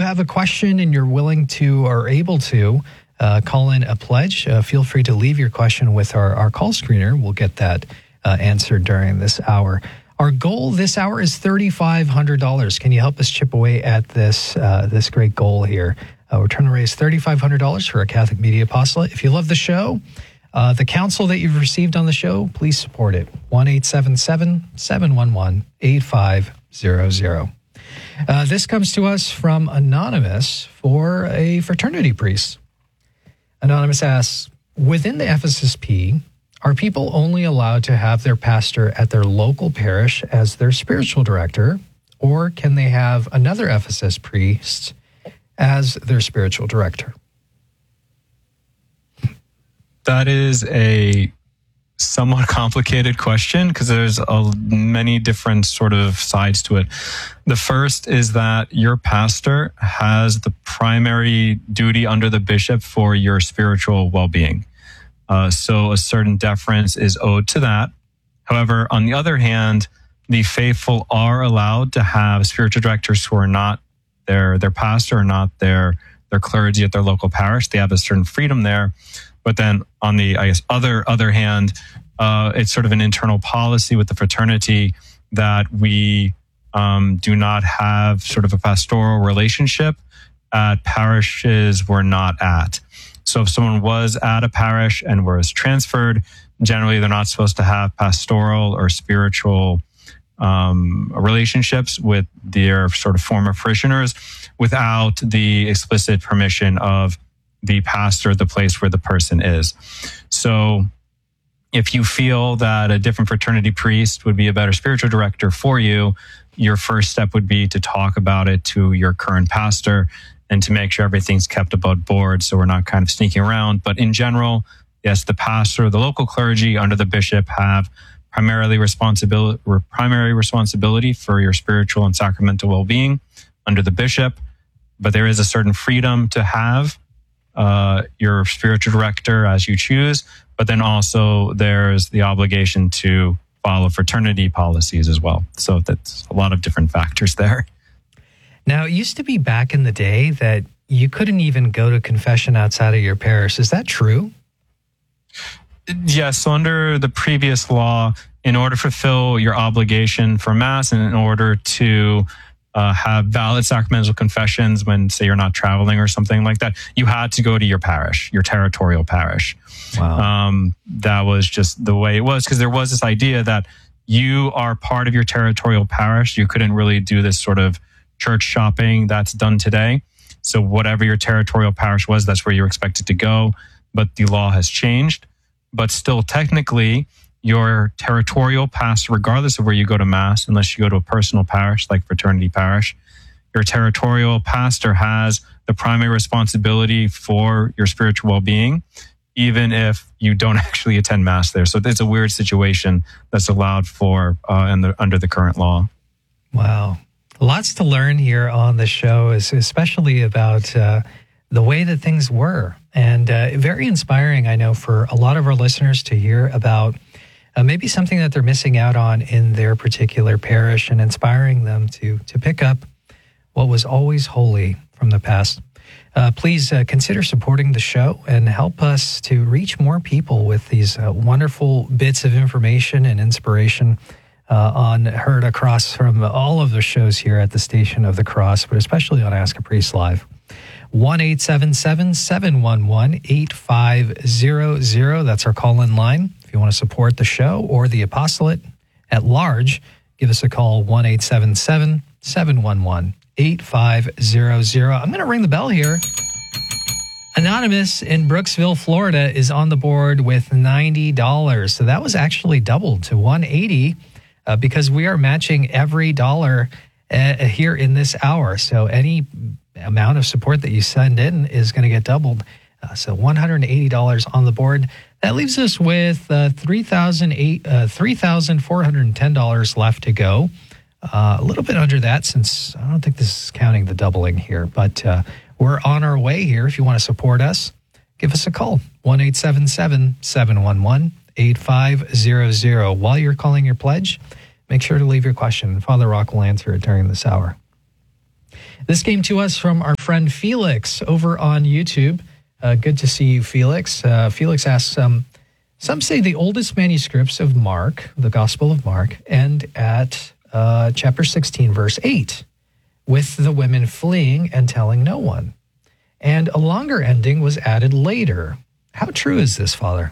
have a question and you're willing to or able to call in a pledge, feel free to leave your question with our call screener. We'll get that answered during this hour. Our goal this hour is $3,500. Can you help us chip away at this great goal here? We're trying to raise $3,500 for a Catholic Media Apostolate. If you love the show, the counsel that you've received on the show, please support it. 1-877-711-8500. This comes to us from Anonymous for a fraternity priest. Anonymous asks, within the FSSP, are people only allowed to have their pastor at their local parish as their spiritual director, or can they have another FSS priest as their spiritual director? That is a somewhat complicated question because there's many different sort of sides to it. The first is that your pastor has the primary duty under the bishop for your spiritual well-being. So a certain deference is owed to that. However, on the other hand, the faithful are allowed to have spiritual directors who are not their pastor or not their clergy at their local parish. They have a certain freedom there. But then on the, other hand, it's sort of an internal policy with the fraternity that we do not have sort of a pastoral relationship at parishes we're not at. So if someone was at a parish and was transferred, generally they're not supposed to have pastoral or spiritual relationships with their sort of former parishioners without the explicit permission of the pastor of the place where the person is. So if you feel that a different fraternity priest would be a better spiritual director for you, your first step would be to talk about it to your current pastor and to make sure everything's kept above board so we're not kind of sneaking around. But in general, yes, the pastor, the local clergy under the bishop have primary responsibility for your spiritual and sacramental well-being under the bishop, but there is a certain freedom to have your spiritual director as you choose, but then also there's the obligation to follow fraternity policies as well. So that's a lot of different factors there. Now, it used to be back in the day that you couldn't even go to confession outside of your parish. Is that true? Yes. So under the previous law, in order to fulfill your obligation for Mass and in order to have valid sacramental confessions when, say, you're not traveling or something like that, you had to go to your parish, your territorial parish. Wow. That was just the way it was because there was this idea that you are part of your territorial parish. You couldn't really do this sort of church shopping that's done today. So whatever your territorial parish was, that's where you're expected to go. But the law has changed. But still, technically, your territorial pastor, regardless of where you go to Mass, unless you go to a personal parish like fraternity parish, your territorial pastor has the primary responsibility for your spiritual well-being, even if you don't actually attend Mass there. So it's a weird situation that's allowed for under the current law. Wow. Lots to learn here on the show, especially about the way that things were. And very inspiring, I know, for a lot of our listeners to hear about maybe something that they're missing out on in their particular parish and inspiring them to pick up what was always holy from the past. Please consider supporting the show and help us to reach more people with these wonderful bits of information and inspiration heard across from all of the shows here at the Station of the Cross, but especially on Ask a Priest Live. 1-877-711-8500. That's our call-in line. If you want to support the show or the apostolate at large, give us a call, 1-877-711-8500. I'm going to ring the bell here. Anonymous in Brooksville, Florida is on the board with $90. So that was actually doubled to $180 because we are matching every dollar here in this hour. So any amount of support that you send in is going to get doubled. So $180 on the board. That leaves us with $3,410 left to go. A little bit under that since I don't think this is counting the doubling here, but we're on our way here. If you want to support us, give us a call, 1-877-711-8500. While you're calling your pledge, make sure to leave your question. Father Rock will answer it during this hour. This came to us from our friend Felix over on YouTube. Good to see you, Felix. Felix asks, some say the oldest manuscripts of Mark, the Gospel of Mark, end at chapter 16, verse 8, with the women fleeing and telling no one. And a longer ending was added later. How true is this, Father?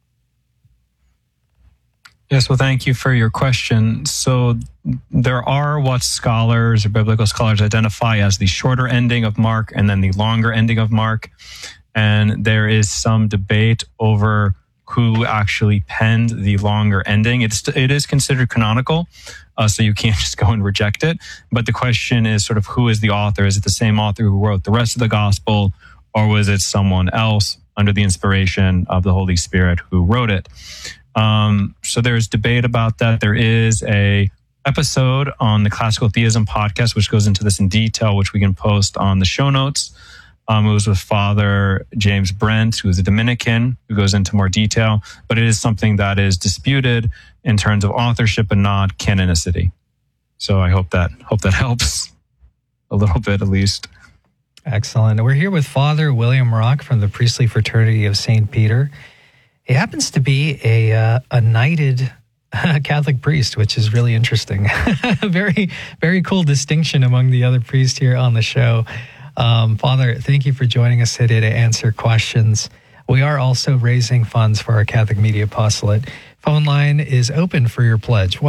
Yes, well, thank you for your question. So there are what scholars or biblical scholars identify as the shorter ending of Mark and then the longer ending of Mark. And there is some debate over who actually penned the longer ending. It is considered canonical, so you can't just go and reject it. But the question is sort of who is the author? Is it the same author who wrote the rest of the gospel, or was it someone else under the inspiration of the Holy Spirit who wrote it? So there's debate about that. There is a episode on the Classical Theism podcast, which goes into this in detail, which we can post on the show notes. It was with Father James Brent, who is a Dominican, who goes into more detail. But it is something that is disputed in terms of authorship and not canonicity. So I hope that helps a little bit, at least. Excellent. We're here with Father William Rock from the Priestly Fraternity of St. Peter. He happens to be a knighted Catholic priest, which is really interesting. Very, very cool distinction among the other priests here on the show. Father, thank you for joining us today to answer questions. We are also raising funds for our Catholic Media Apostolate. Phone line is open for your pledge,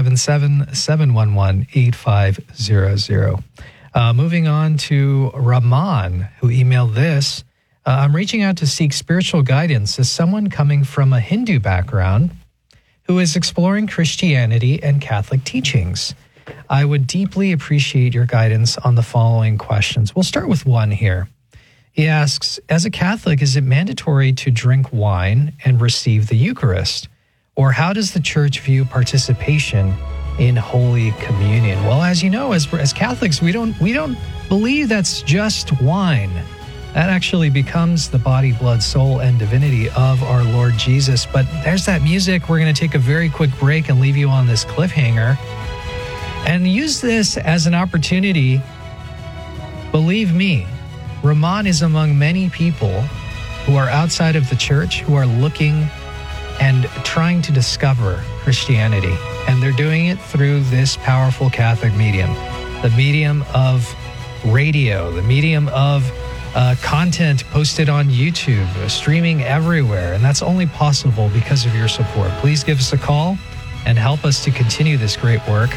1-877-711-8500. Moving on to Rahman, who emailed this. I'm reaching out to seek spiritual guidance as someone coming from a Hindu background who is exploring Christianity and Catholic teachings. I would deeply appreciate your guidance on the following questions. We'll start with one here. He asks, as a Catholic, is it mandatory to drink wine and receive the Eucharist? Or how does the Church view participation in Holy Communion? Well, as you know, as Catholics, we don't believe that's just wine. That actually becomes the body, blood, soul, and divinity of our Lord Jesus. But there's that music. We're going to take a very quick break and leave you on this cliffhanger. And use this as an opportunity. Believe me, Rahman is among many people who are outside of the church, who are looking and trying to discover Christianity. And they're doing it through this powerful Catholic medium, the medium of radio, the medium of content posted on YouTube, streaming everywhere. And that's only possible because of your support. Please give us a call and help us to continue this great work.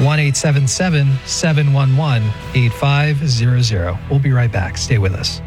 1-877-711-8500. We'll be right back. Stay with us.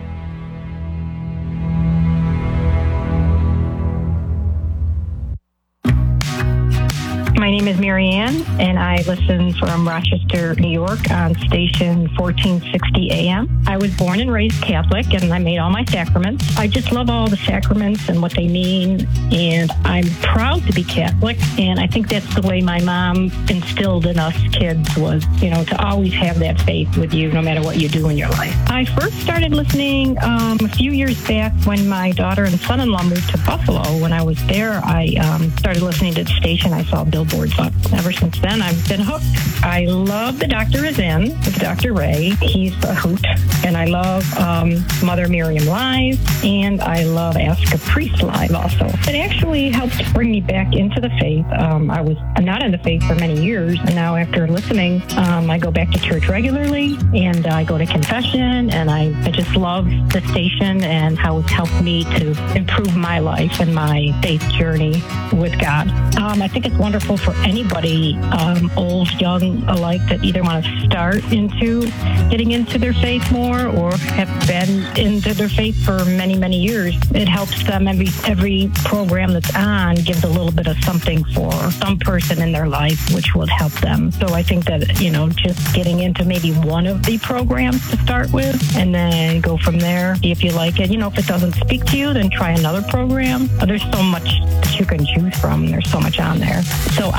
My name is Marianne, and I listen from Rochester, New York on station 1460 AM. I was born and raised Catholic, and I made all my sacraments. I just love all the sacraments and what they mean, and I'm proud to be Catholic, and I think that's the way my mom instilled in us kids was, to always have that faith with you no matter what you do in your life. I first started listening a few years back when my daughter and son-in-law moved to Buffalo. When I was there, I started listening to the station. I saw billboards up. Ever since then, I've been hooked. I love The Doctor Is In with Dr. Ray. He's a hoot. And I love Mother Miriam Live, and I love Ask a Priest Live also. It actually helped bring me back into the faith. I was not in the faith for many years, and now after listening, I go back to church regularly, and I go to confession, and I just love the station and how it's helped me to improve my life and my faith journey with God. I think it's wonderful for anybody, old, young alike, that either want to start into getting into their faith more or have been into their faith for many, many years. It helps them. Every program that's on gives a little bit of something for some person in their life, which will help them. So I think that, just getting into maybe one of the programs to start with and then go from there. See if you like it. If it doesn't speak to you, then try another program. There's so much that you can choose from. There's so much on there. So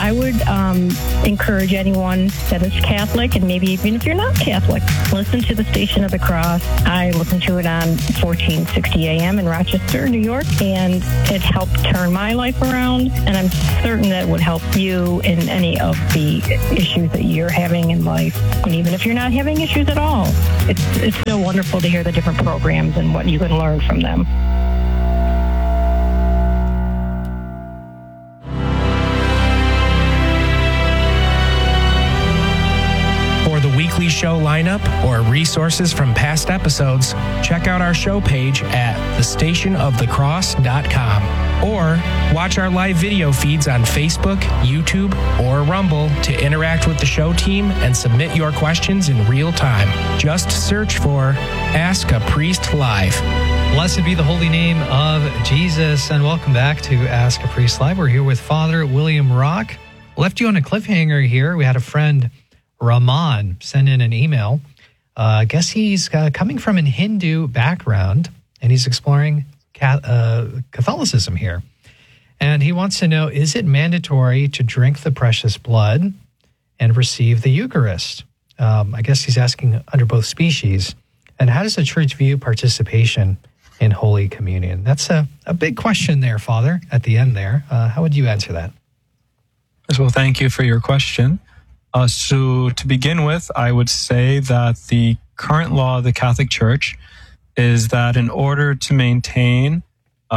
I would encourage anyone that is Catholic, and maybe even if you're not Catholic, listen to the Station of the Cross. I listen to it on 1460 AM in Rochester, New York, and it helped turn my life around, and I'm certain that it would help you in any of the issues that you're having in life. And even if you're not having issues at all, it's so wonderful to hear the different programs and what you can learn from them. For the weekly show lineup or resources from past episodes, check out our show page at thestationofthecross.com or watch our live video feeds on Facebook, YouTube, or Rumble to interact with the show team and submit your questions in real time. Just search for Ask a Priest Live. Blessed be the holy name of Jesus, and welcome back to Ask a Priest Live. We're here with Father William Rock. Left you on a cliffhanger here. We had a friend, Rahman, send in an email. I guess he's coming from an Hindu background, and he's exploring Catholicism here. And he wants to know, is it mandatory to drink the precious blood and receive the Eucharist? I guess he's asking under both species. And how does the church view participation in Holy Communion? That's a big question there, Father, at the end there. How would you answer that? Well, thank you for your question. So to begin with, I would say that the current law of the Catholic Church is that in order to maintain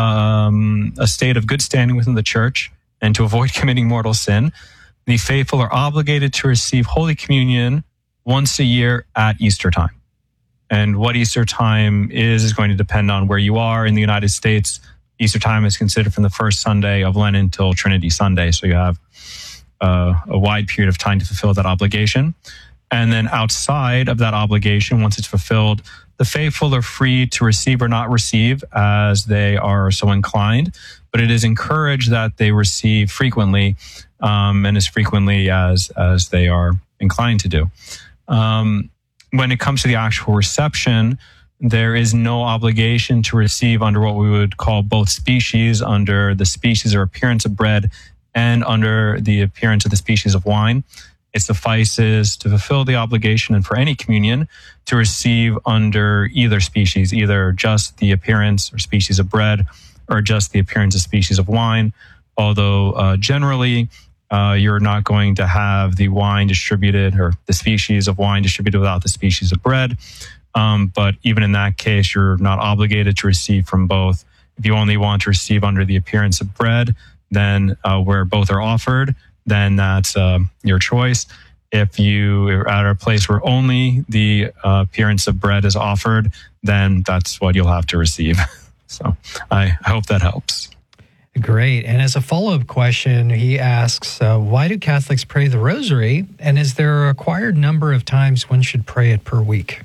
a state of good standing within the Church and to avoid committing mortal sin, the faithful are obligated to receive Holy Communion once a year at Easter time. And what Easter time is going to depend on where you are. In the United States, Easter time is considered from the first Sunday of Lent until Trinity Sunday. So you have a wide period of time to fulfill that obligation. And then outside of that obligation, once it's fulfilled, the faithful are free to receive or not receive as they are so inclined. But it is encouraged that they receive frequently and as frequently as they are inclined to do. When it comes to the actual reception, there is no obligation to receive under what we would call both species, under the species or appearance of bread and under the appearance of the species of wine. It suffices to fulfill the obligation and for any communion to receive under either species, either just the appearance or species of bread or just the appearance of species of wine. Although generally, you're not going to have the wine distributed or the species of wine distributed without the species of bread. But even in that case, you're not obligated to receive from both. If you only want to receive under the appearance of bread, then where both are offered, then that's your choice. If you are at a place where only the appearance of bread is offered, then that's what you'll have to receive. So I hope that helps. Great. And as a follow-up question, he asks, why do Catholics pray the Rosary? And is there a required number of times one should pray it per week?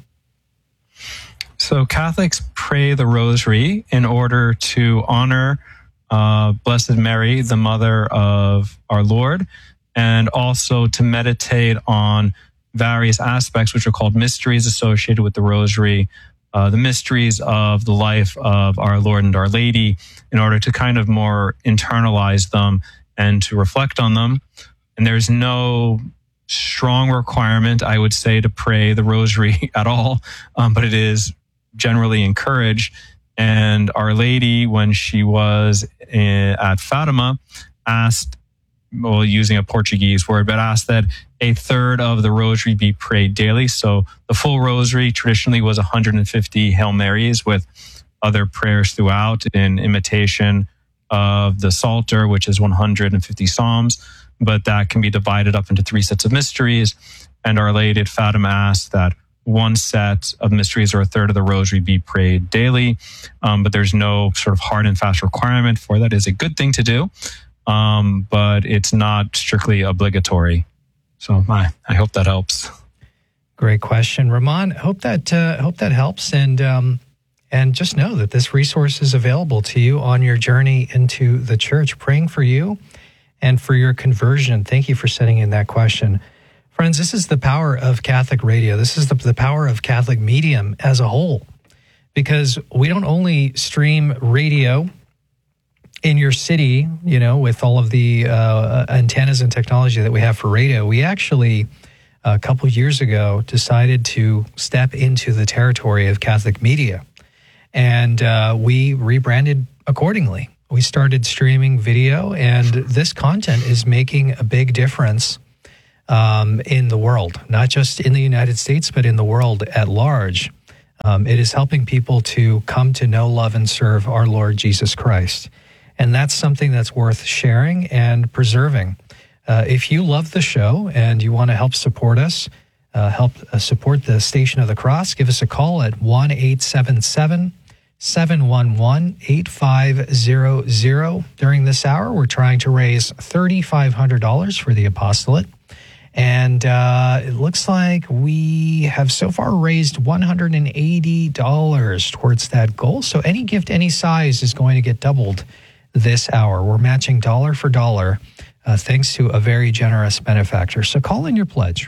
So Catholics pray the Rosary in order to honor Blessed Mary, the Mother of our Lord, and also to meditate on various aspects which are called mysteries associated with the Rosary, the mysteries of the life of our Lord and Our Lady, in order to kind of more internalize them and to reflect on them. And there's no strong requirement, I would say, to pray the Rosary at all, but it is generally encouraged. And Our Lady, when she was at Fatima, asked, well, using a Portuguese word, but asked that a third of the Rosary be prayed daily. So the full Rosary traditionally was 150 Hail Marys with other prayers throughout in imitation of the Psalter, which is 150 Psalms, but that can be divided up into 3 sets of mysteries. And Our Lady at Fatima asked that one set of mysteries or a third of the Rosary be prayed daily, but there's no sort of hard and fast requirement for that. It's a good thing to do, but it's not strictly obligatory. So I hope that helps. Great question, Rahman. Hope that helps, and just know that this resource is available to you on your journey into the Church. Praying for you and for your conversion. Thank you for sending in that question. Friends, this is the power of Catholic radio. This is the power of Catholic Medium as a whole, because we don't only stream radio in your city, with all of the antennas and technology that we have for radio, we actually, a couple of years ago, decided to step into the territory of Catholic media. And we rebranded accordingly. We started streaming video, and this content is making a big difference in the world, not just in the United States, but in the world at large. It is helping people to come to know, love, and serve our Lord Jesus Christ. And that's something that's worth sharing and preserving. If you love the show and you want to help support us, help support the Station of the Cross, give us a call at 1-877-711-8500. During this hour, we're trying to raise $3,500 for the apostolate. And it looks like we have so far raised $180 towards that goal. So any gift, any size is going to get doubled this hour. We're matching dollar for dollar, thanks to a very generous benefactor. So call in your pledge,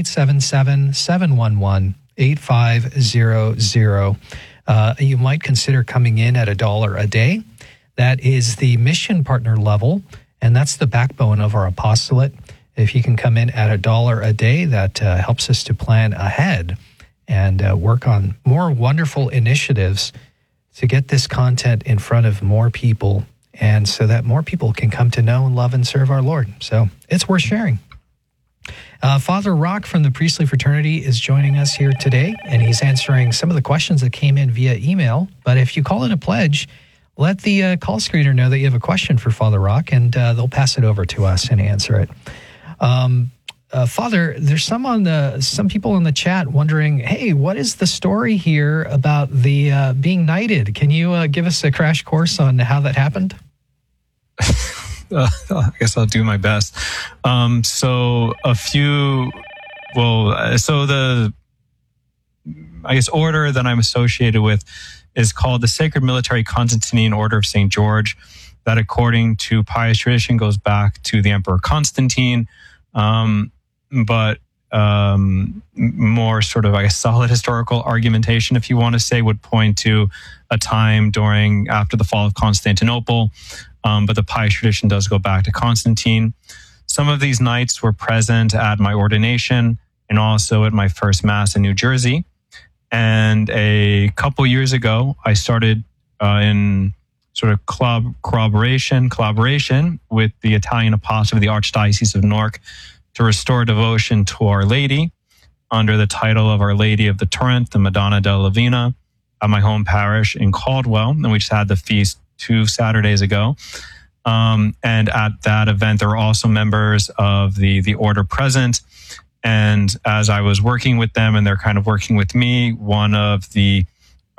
1-877-711-8500. You might consider coming in at $1 a day. That is the mission partner level, and that's the backbone of our apostolate. If you can come in at $1 a day, that helps us to plan ahead and work on more wonderful initiatives to get this content in front of more people, and so that more people can come to know and love and serve our Lord. So it's worth sharing. Father Rock from the Priestly Fraternity is joining us here today, and he's answering some of the questions that came in via email. But if you call in a pledge, let the call screener know that you have a question for Father Rock, and they'll pass it over to us and answer it. Father, there's some people in the chat wondering, hey, what is the story here about the being knighted? Can you give us a crash course on how that happened? I guess I'll do my best. So the order that I'm associated with is called the Sacred Military Constantinian Order of St. George, that according to pious tradition goes back to the Emperor Constantine, but more sort of, solid historical argumentation, if you want to say, would point to a time after the fall of Constantinople. But the pious tradition does go back to Constantine. Some of these knights were present at my ordination and also at my first Mass in New Jersey. And a couple years ago, I started in sort of collaboration with the Italian Apostolate of the Archdiocese of Newark to restore devotion to Our Lady under the title of Our Lady of the Torrent, the Madonna della Lavina, at my home parish in Caldwell. And we just had the feast 2 Saturdays ago. And at that event, there were also members of the order present. And as I was working with them and they're kind of working with me, one of the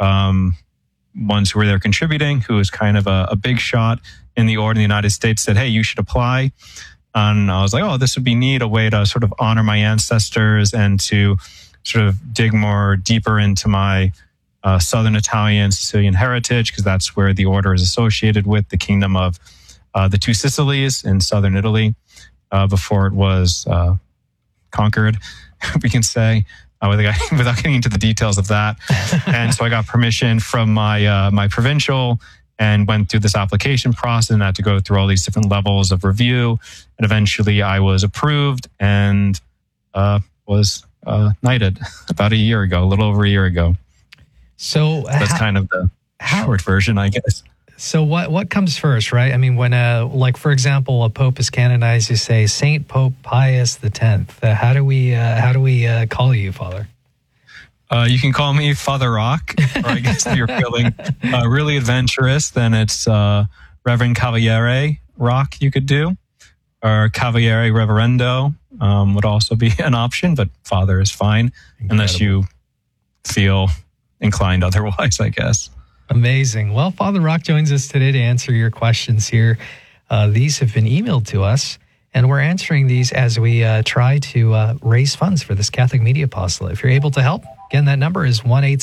ones who were there contributing, who was kind of a big shot in the order in the United States, said, hey, you should apply. And I was like, oh, this would be neat, a way to sort of honor my ancestors and to sort of dig more deeper into my Southern Italian, Sicilian heritage, because that's where the order is associated with, the kingdom of the Two Sicilies in southern Italy, before it was conquered, we can say, without getting into the details of that. And so I got permission from my provincial and went through this application process and had to go through all these different levels of review. And eventually I was approved and was knighted about a little over a year ago. So that's kind of the short version, I guess. So what comes first, right? I mean, when for example, a pope is canonized, you say Saint Pope Pius X. How do we call you, Father? You can call me Father Rock, or I guess if you're feeling really adventurous, then it's Reverend Cavaliere Rock you could do, or Cavaliere Reverendo would also be an option, but Father is fine. Incredible. Unless you feel inclined otherwise, I guess. Amazing. Well, Father Rock joins us today to answer your questions here. These have been emailed to us, and we're answering these as we try to raise funds for this Catholic Media Apostolate. If you're able to help, again, that number is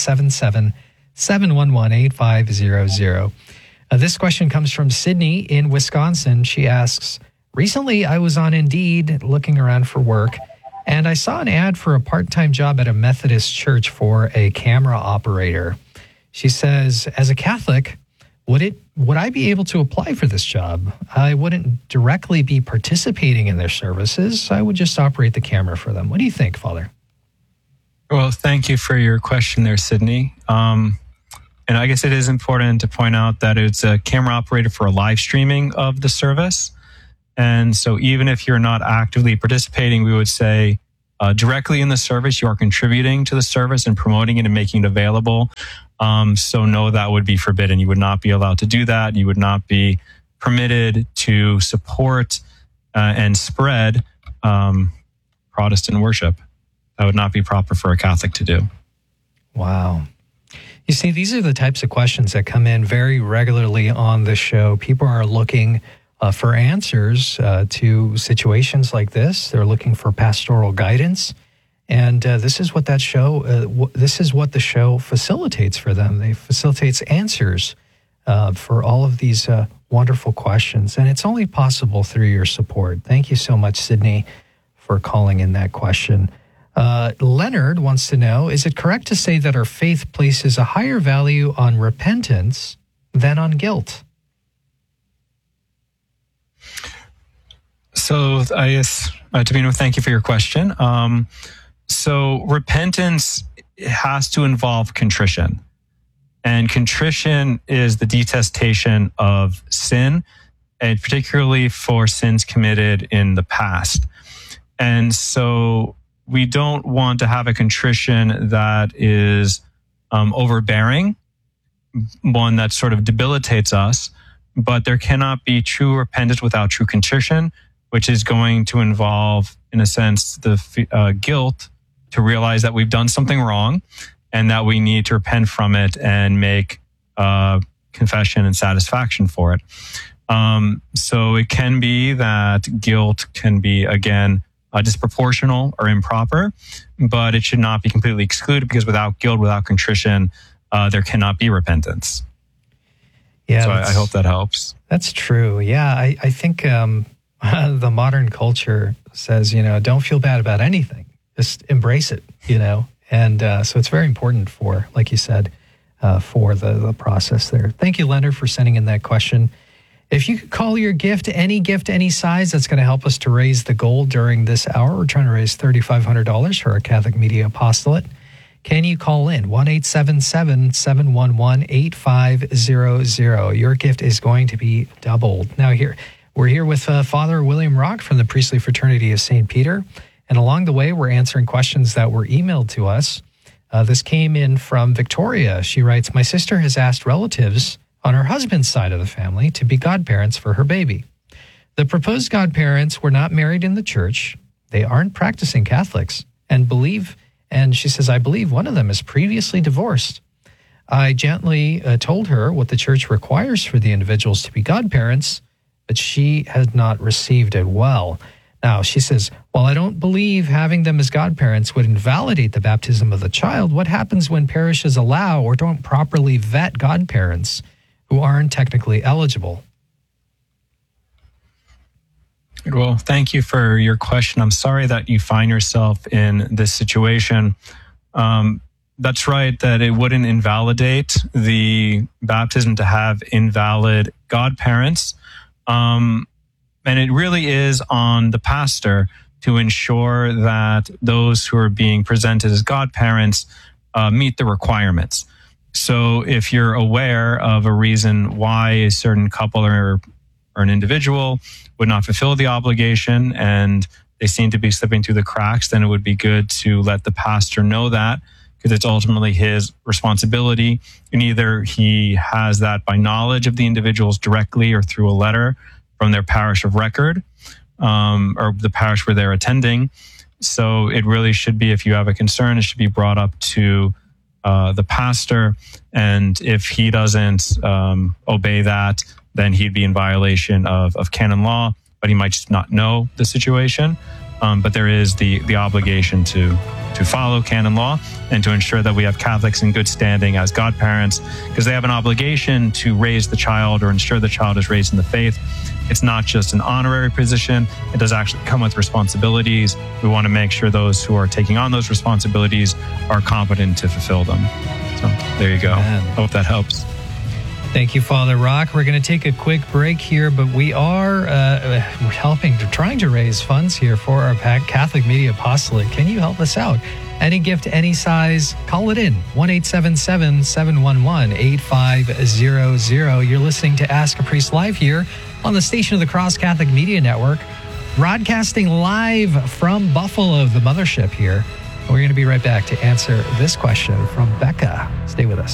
1-877-711-8500. This question comes from Sydney in Wisconsin. She asks, recently I was on Indeed looking around for work, and I saw an ad for a part-time job at a Methodist church for a camera operator. She says, as a Catholic, would I be able to apply for this job? I wouldn't directly be participating in their services. I would just operate the camera for them. What do you think, Father? Well, thank you for your question there, Sydney. And I guess it is important to point out that it's a camera operator for a live streaming of the service. And so even if you're not actively participating, we would say directly in the service, you are contributing to the service and promoting it and making it available. So no, that would be forbidden. You would not be allowed to do that. You would not be permitted to support and spread Protestant worship. That would not be proper for a Catholic to do. Wow. You see, these are the types of questions that come in very regularly on the show. People are looking for answers to situations like this. They're looking for pastoral guidance. And this is what the show facilitates for them. They facilitates answers for all of these wonderful questions. And it's only possible through your support. Thank you so much, Sydney, for calling in that question. Leonard wants to know, is it correct to say that our faith places a higher value on repentance than on guilt? So I guess, Tabino, thank you for your question. So repentance has to involve contrition. And contrition is the detestation of sin, and particularly for sins committed in the past. And so we don't want to have a contrition that is overbearing, one that sort of debilitates us, but there cannot be true repentance without true contrition, which is going to involve, in a sense, the guilt to realize that we've done something wrong and that we need to repent from it and make confession and satisfaction for it. So it can be that guilt can be, again, disproportional or improper, but it should not be completely excluded, because without guilt, without contrition, there cannot be repentance. Yeah, so I hope that helps. That's true. Yeah, I think the modern culture says, don't feel bad about anything. Just embrace it, And so it's very important for, like you said, for the process there. Thank you, Leonard, for sending in that question. If you could call your gift, any size, that's going to help us to raise the goal during this hour. We're trying to raise $3,500 for our Catholic Media Apostolate. Can you call in? 1-877-711-8500. Your gift is going to be doubled. Now, we're here with Father William Rock from the Priestly Fraternity of St. Peter. And along the way, we're answering questions that were emailed to us. This came in from Victoria. She writes, my sister has asked relatives on her husband's side of the family to be godparents for her baby. The proposed godparents were not married in the church. They aren't practicing Catholics and she says, I believe one of them is previously divorced. I gently told her what the church requires for the individuals to be godparents, but she had not received it well. Now, she says, while I don't believe having them as godparents would invalidate the baptism of the child, what happens when parishes allow or don't properly vet godparents who aren't technically eligible? Well, thank you for your question. I'm sorry that you find yourself in this situation. That's right, that it wouldn't invalidate the baptism to have invalid godparents. And it really is on the pastor to ensure that those who are being presented as godparents meet the requirements. So if you're aware of a reason why a certain couple or an individual would not fulfill the obligation and they seem to be slipping through the cracks, then it would be good to let the pastor know that, because it's ultimately his responsibility. And either he has that by knowledge of the individuals directly or through a letter from their parish of record, or the parish where they're attending. So it really should be, if you have a concern, it should be brought up to the pastor. And if he doesn't obey that, then he'd be in violation of canon law, but he might just not know the situation. But there is the obligation to follow canon law and to ensure that we have Catholics in good standing as godparents, because they have an obligation to raise the child or ensure the child is raised in the faith. It's not just an honorary position. It does actually come with responsibilities. We want to make sure those who are taking on those responsibilities are competent to fulfill them. So there you go. Amen. Hope that helps. Thank you, Father Rock. We're going to take a quick break here, but we are trying to raise funds here for our Catholic Media Apostolate. Can you help us out? Any gift, any size, call it in. 1-877-711-8500. You're listening to Ask a Priest Live here on the Station of the Cross Catholic Media Network, broadcasting live from Buffalo, the mothership here. We're going to be right back to answer this question from Becca. Stay with us.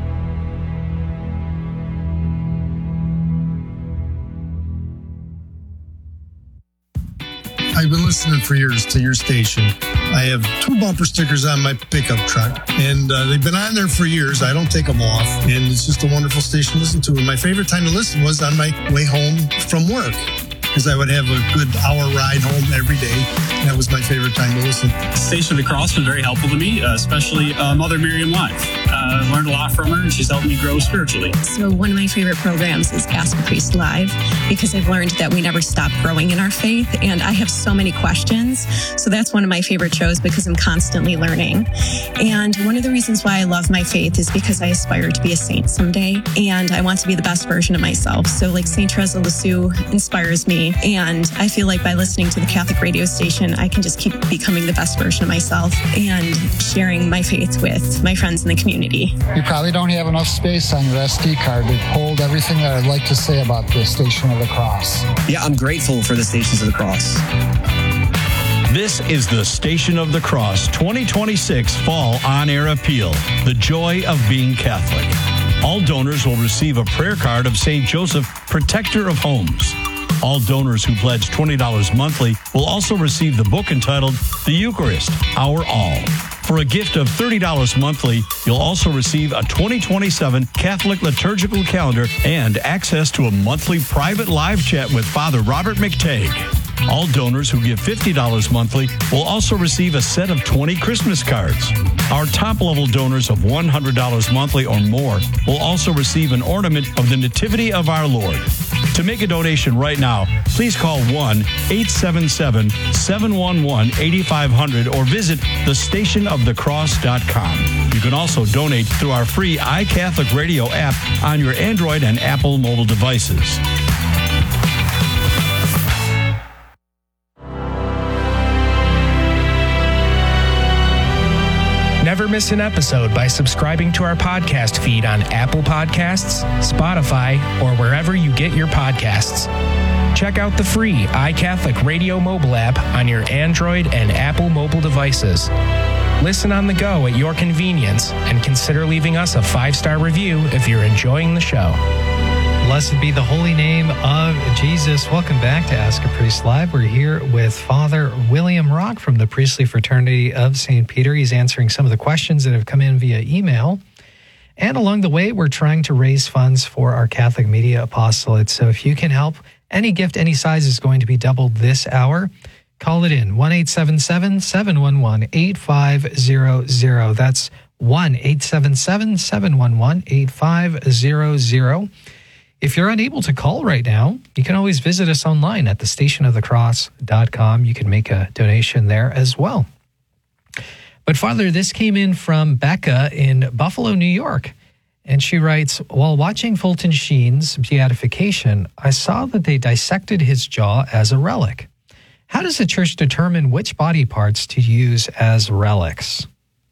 I've been listening for years to your station. I have 2 bumper stickers on my pickup truck, and they've been on there for years. I don't take them off, and it's just a wonderful station to listen to. And my favorite time to listen was on my way home from work, because I would have a good hour ride home every day. That was my favorite time to listen. Station of the Cross was very helpful to me, especially Mother Miriam Live. Learned a lot from her, and she's helped me grow spiritually. So one of my favorite programs is Ask a Priest Live, because I've learned that we never stop growing in our faith, and I have so many questions. So that's one of my favorite shows, because I'm constantly learning. And one of the reasons why I love my faith is because I aspire to be a saint someday, and I want to be the best version of myself. So like St. Teresa Lisieux inspires me, and I feel like by listening to the Catholic radio station, I can just keep becoming the best version of myself and sharing my faith with my friends in the community. You probably don't have enough space on your SD card to hold everything that I'd like to say about the Station of the Cross. Yeah, I'm grateful for the Stations of the Cross. This is the Station of the Cross 2026 Fall On-Air Appeal, The Joy of Being Catholic. All donors will receive a prayer card of St. Joseph, Protector of Homes. All donors who pledge $20 monthly will also receive the book entitled The Eucharist, Our All. For a gift of $30 monthly, you'll also receive a 2027 Catholic liturgical calendar and access to a monthly private live chat with Father Robert McTagg. All donors who give $50 monthly will also receive a set of 20 Christmas cards. Our top-level donors of $100 monthly or more will also receive an ornament of the Nativity of our Lord. To make a donation right now, please call 1-877-711-8500 or visit thestationofthecross.com. You can also donate through our free iCatholic Radio app on your Android and Apple mobile devices. Never miss an episode by subscribing to our podcast feed on Apple Podcasts, Spotify, or wherever you get your podcasts. Check out the free iCatholic Radio mobile app on your Android and Apple mobile devices. Listen on the go at your convenience, and consider leaving us a 5-star review if you're enjoying the show. Blessed be the holy name of Jesus. Welcome back to Ask a Priest Live. We're here with Father William Rock from the Priestly Fraternity of St. Peter. He's answering some of the questions that have come in via email. And along the way, we're trying to raise funds for our Catholic Media Apostolate. So if you can help, any gift, any size is going to be doubled this hour. Call it in, 1-877-711-8500. That's 1-877-711-8500. If you're unable to call right now, you can always visit us online at thestationofthecross.com. You can make a donation there as well. But Father, this came in from Becca in Buffalo, New York. And she writes, while watching Fulton Sheen's beatification, I saw that they dissected his jaw as a relic. How does the church determine which body parts to use as relics?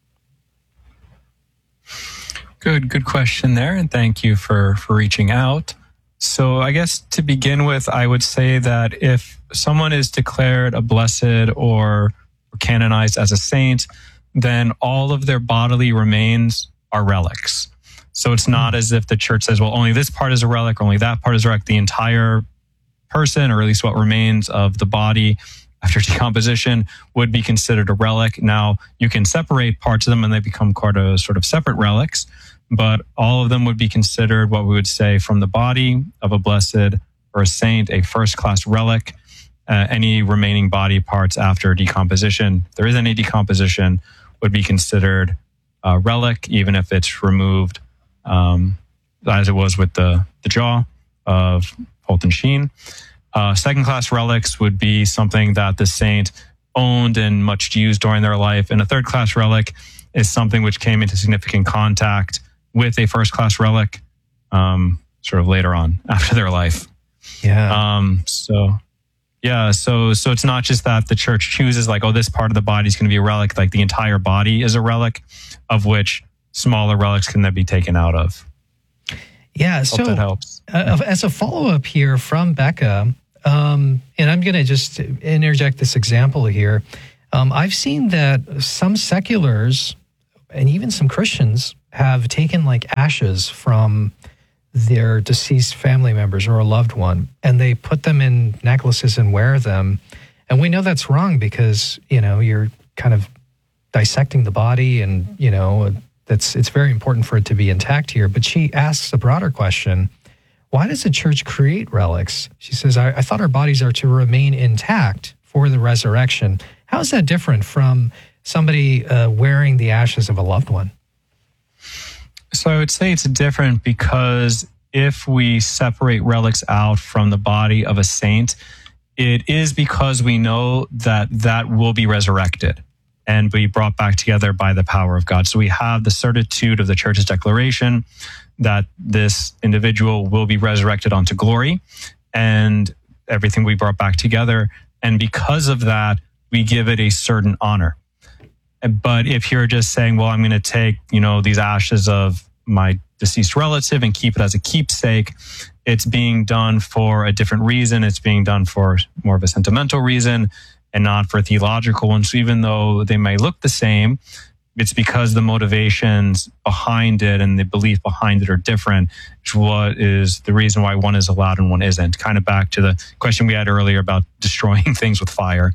Good question there, and thank you for reaching out. So I guess to begin with, I would say that if someone is declared a blessed or canonized as a saint, then all of their bodily remains are relics. So it's not as if the church says, well, only this part is a relic, only that part is a relic. The entire person, or at least what remains of the body after decomposition, would be considered a relic. Now, you can separate parts of them and they become sort of separate relics, but all of them would be considered what we would say from the body of a blessed or a saint, a first-class relic. Any remaining body parts after decomposition, if there is any decomposition, would be considered a relic, even if it's removed, as it was with the jaw of Fulton Sheen. Second-class relics would be something that the saint owned and much used during their life. And a third-class relic is something which came into significant contact with a first-class relic. sort of later on after their life. Yeah. So it's not just that the church chooses like, oh, this part of the body is going to be a relic. Like the entire body is a relic, of which smaller relics can then be taken out of. Yeah. Hope So that helps. As a follow-up here from Becca, and I'm going to just interject this example here. I've seen that some seculars and even some Christians have taken like ashes from their deceased family members or a loved one, and they put them in necklaces and wear them. And we know that's wrong because, you're kind of dissecting the body, and, it's very important for it to be intact here. But she asks a broader question. Why does the church create relics? She says, I thought our bodies are to remain intact for the resurrection. How is that different from somebody wearing the ashes of a loved one? So I would say it's different because if we separate relics out from the body of a saint, it is because we know that will be resurrected and be brought back together by the power of God. So we have the certitude of the church's declaration that this individual will be resurrected unto glory and everything we brought back together. And because of that, we give it a certain honor. But if you're just saying, well, I'm going to take, these ashes of my deceased relative and keep it as a keepsake, it's being done for a different reason. It's being done for more of a sentimental reason and not for a theological one. So even though they may look the same, it's because the motivations behind it and the belief behind it are different, which is what is the reason why one is allowed and one isn't. Kind of back to the question we had earlier about destroying things with fire.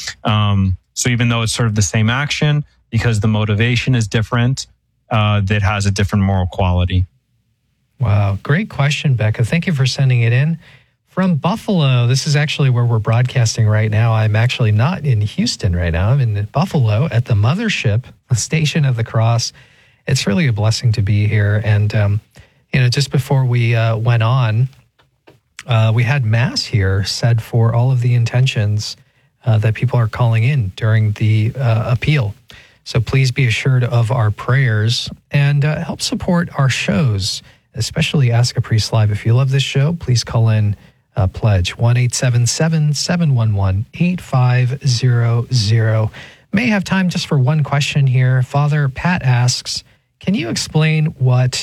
So even though it's sort of the same action, because the motivation is different, that has a different moral quality. Wow. Great question, Becca. Thank you for sending it in. From Buffalo, this is actually where we're broadcasting right now. I'm actually not in Houston right now. I'm in Buffalo at the Mothership, the Station of the Cross. It's really a blessing to be here. And, just before we went on, we had Mass here said for all of the intentions that people are calling in during the appeal. So please be assured of our prayers and help support our shows, especially Ask a Priest Live. If you love this show, please call in pledge 1-877-711-8500. May have time just for one question here. Father Pat asks, can you explain what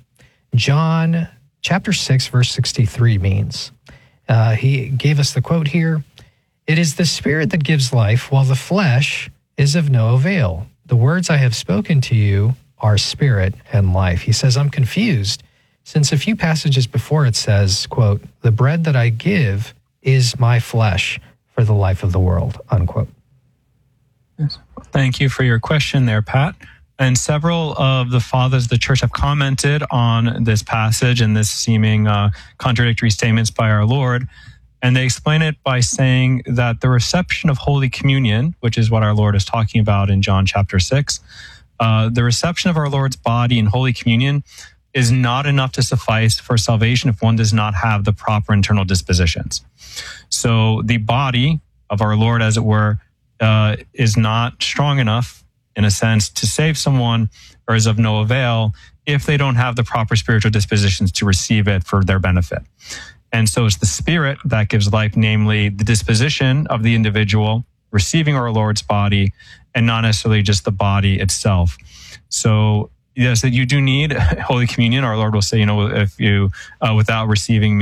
John chapter 6, verse 63 means? He gave us the quote here. It is the spirit that gives life, while the flesh is of no avail. The words I have spoken to you are spirit and life. He says, I'm confused, since a few passages before it says, quote, the bread that I give is my flesh for the life of the world, unquote. Yes. Thank you for your question there, Pat. And several of the fathers of the church have commented on this passage and this seeming contradictory statements by our Lord. And they explain it by saying that the reception of Holy Communion, which is what our Lord is talking about in John chapter 6, the reception of our Lord's body in Holy Communion is not enough to suffice for salvation if one does not have the proper internal dispositions. So the body of our Lord, as it were, is not strong enough, in a sense, to save someone, or is of no avail if they don't have the proper spiritual dispositions to receive it for their benefit. And so it's the spirit that gives life, namely the disposition of the individual receiving our Lord's body, and not necessarily just the body itself. So yes, that you do need Holy Communion. Our Lord will say, if you, without receiving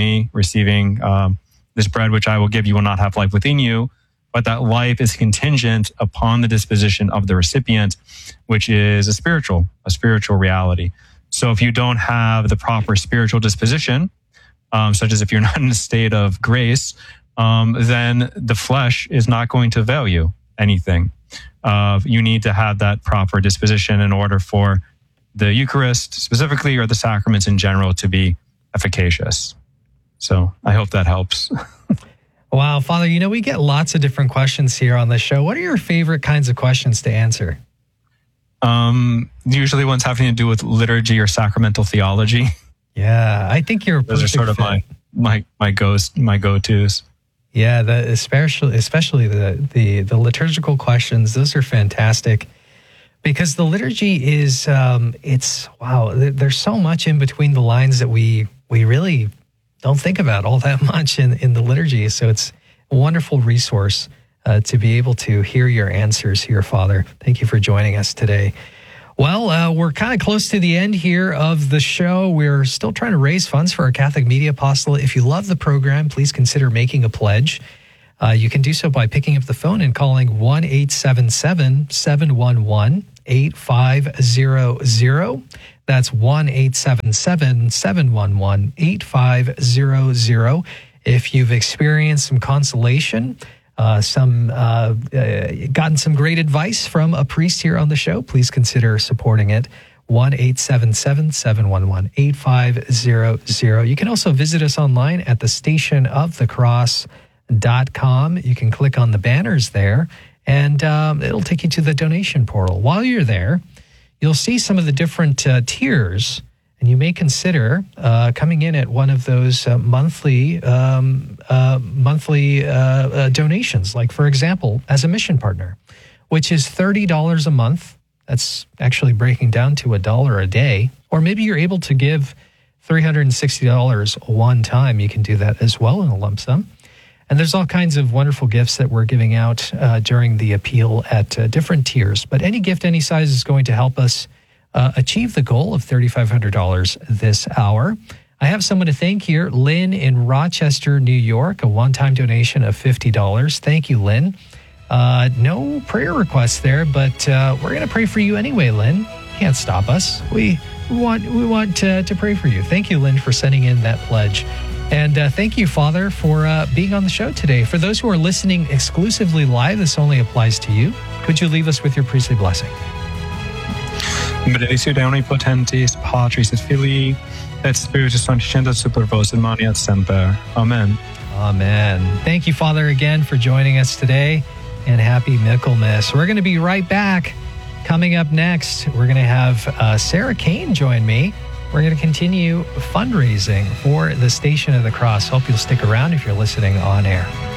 this bread, which I will give, you will not have life within you. But that life is contingent upon the disposition of the recipient, which is a spiritual reality. So if you don't have the proper spiritual disposition, such as if you're not in a state of grace, then the flesh is not going to avail you anything. You need to have that proper disposition in order for the Eucharist specifically, or the sacraments in general, to be efficacious. So I hope that helps. Wow, Father, we get lots of different questions here on the show. What are your favorite kinds of questions to answer? Usually ones having to do with liturgy or sacramental theology. Yeah, I think those are sort of my go-tos. Yeah, especially the liturgical questions. Those are fantastic because the liturgy is there's so much in between the lines that we we really don't think about all that much in the liturgy. So it's a wonderful resource to be able to hear your answers here, Father. Thank you for joining us today. Well, we're kind of close to the end here of the show. We're still trying to raise funds for our Catholic Media Apostolate. If you love the program, please consider making a pledge. You can do so by picking up the phone and calling 1-877-711-8500. That's 1-877-711-8500. If you've experienced some consolation, gotten some great advice from a priest here on the show, please consider supporting it. 1-877-711-8500. You can also visit us online at thestationofthecross.com. You can click on the banners there, and it'll take you to the donation portal. While you're there, you'll see some of the different tiers, and you may consider coming in at one of those monthly donations, like, for example, as a mission partner, which is $30 a month. That's actually breaking down to $1 a day. Or maybe you're able to give $360 one time. You can do that as well in a lump sum. And there's all kinds of wonderful gifts that we're giving out during the appeal at different tiers. But any gift, any size is going to help us achieve the goal of $3,500 this hour. I have someone to thank here, Lynn in Rochester, New York, a one-time donation of $50. Thank you, Lynn. No prayer requests there, but we're going to pray for you anyway, Lynn. Can't stop us. We want to pray for you. Thank you, Lynn, for sending in that pledge. And thank you, Father, for being on the show today. For those who are listening exclusively live, this only applies to you. Could you leave us with your priestly blessing? Benedictio Dei Omnipotentis, Patris et Filii, et Spiritus Sancti, super vos in mania et semper. Amen. Amen. Thank you, Father, again for joining us today, and happy Michaelmas. We're going to be right back. Coming up next, we're going to have Sarah Kane join me. We're going to continue fundraising for the Station of the Cross. Hope you'll stick around if you're listening on air.